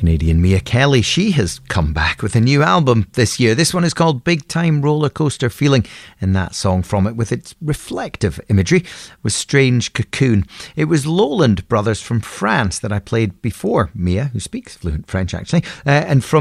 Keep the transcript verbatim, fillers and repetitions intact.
Canadian Mia Kelly, she has come back with a new album this year. This one is called Big Time Roller Coaster Feeling, and that song from it, with its reflective imagery, was Strange Cocoon. It was Lowland Brothers from France that I played before Mia, who speaks fluent French actually, uh, and from